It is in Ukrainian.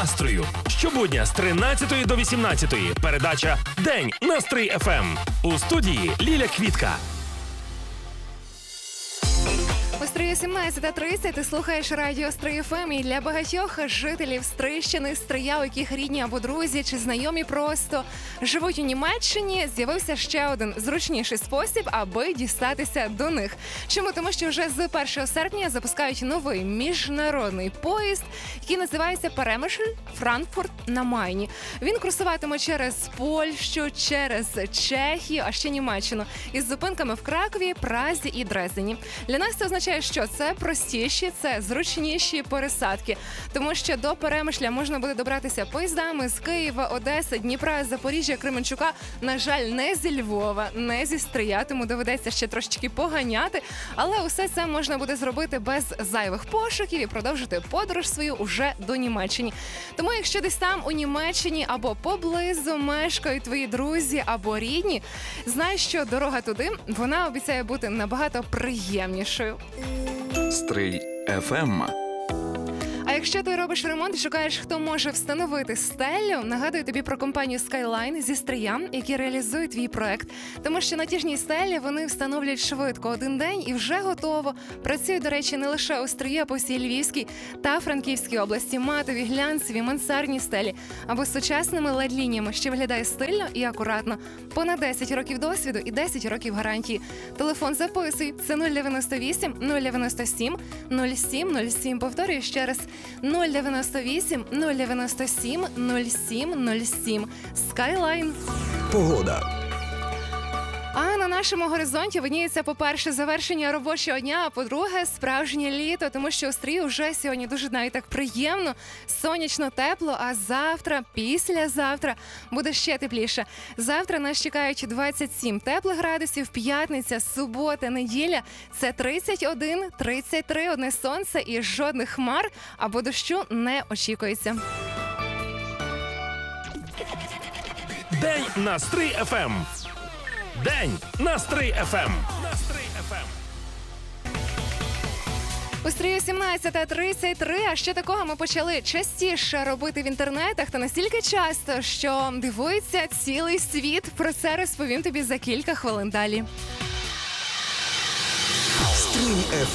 настрою. Щобудня з 13 до 18 передача «День на Стрий ФМ». У студії Ліля Квітка. У Стрию 17:30 ти слухаєш радіо Стрий ФМ, і для багатьох жителів Стрийщини, Стрия, у яких рідні або друзі чи знайомі просто живуть у Німеччині, з'явився ще один зручніший спосіб, аби дістатися до них. Чому? Тому що вже з 1 серпня запускають новий міжнародний поїзд, який називається Перемишль-Франкфурт на Майні. Він курсуватиме через Польщу, через Чехію, а ще Німеччину, із зупинками в Кракові, Празі і Дрездені. Для нас це означає, що це простіші, це зручніші пересадки, тому що до Перемишля можна буде добратися поїздами з Києва, Одеси, Дніпра, Запоріжжя, Кременчука. На жаль, не зі Львова, не зі Стрия, тому доведеться ще трошечки поганяти, але усе це можна буде зробити без зайвих пошуків і продовжити подорож свою уже до Німеччини. Тому якщо десь там у Німеччині або поблизу мешкають твої друзі або рідні, знай, що дорога туди, вона обіцяє бути набагато приємнішою. Стрий ФМ. А якщо ти робиш ремонт і шукаєш, хто може встановити стелю, нагадую тобі про компанію Skyline зі Стрия, які реалізують твій проект. Тому що натяжні стелі вони встановлюють швидко, один день і вже готово. Працюють, до речі, не лише у Стрії, а по всій Львівській та Франківській області. Матові, глянцеві, мансардні стелі або з сучасними LED-лініями, що виглядає стильно і акуратно. Понад 10 років досвіду і 10 років гарантії. Телефон записуй. Це 098 097 07 07. Повторюю ще раз. 098 097 07 07. Skyline. Погода. А на нашому горизонті видніється, по-перше, завершення робочого дня, а по-друге, справжнє літо, тому що у Стрії вже сьогодні дуже навіть так приємно, сонячно, тепло, а завтра, післязавтра буде ще тепліше. Завтра нас чекають 27 теплих градусів, п'ятниця, субота, неділя – це 31, 33, одне сонце і жодних хмар або дощу не очікується. «День на Стрий ФМ». День на Стрий ФМ. У Стрію 17:33, а ще такого ми почали частіше робити в інтернетах, та настільки часто, що дивується цілий світ. Про це розповім тобі за кілька хвилин далі. Стрий ФМ.